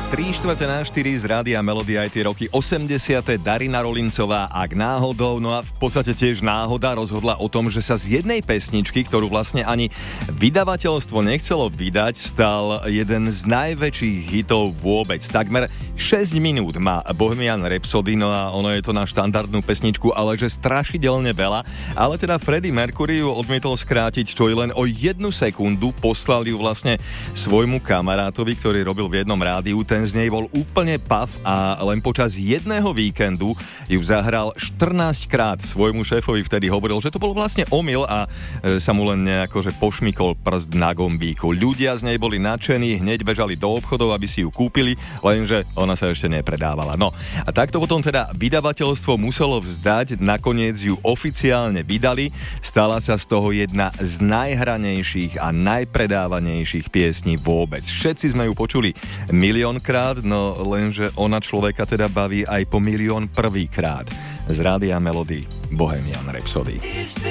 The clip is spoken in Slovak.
3/4 z Rádia Melody aj tie roky 80. Darina Rolincová, Ak náhodou, no a v podstate tiež náhoda rozhodla o tom, že sa z jednej pesničky, ktorú vlastne ani vydavateľstvo nechcelo vydať, stal jeden z najväčších hitov vôbec. Takmer 6 minút má Bohemian Rhapsody, no a ono je to na štandardnú pesničku, ale že strašidelne veľa. Ale teda Freddie Mercury ju odmietol skrátiť čo i len o 1 sekundu, poslal ju vlastne svojmu kamarátovi, ktorý robil v jednom rádiu. Ten z nej bol úplne paf a len počas jedného víkendu ju zahral 14 krát. Svojmu šéfovi vtedy hovoril, že to bol vlastne omyl a sa mu len nejako že pošmykol prst na gombíku. Ľudia z nej boli nadšení, hneď bežali do obchodov, aby si ju kúpili, lenže ona sa ešte nepredávala. No a takto potom teda vydavateľstvo muselo vzdať, nakoniec ju oficiálne vydali, stala sa z toho jedna z najhranejších a najpredávanejších piesní vôbec. Všetci sme ju počuli miliónkrát, no lenže ona človeka teda baví aj po milión prvýkrát. Z Rádia Melody Bohemian Rhapsody.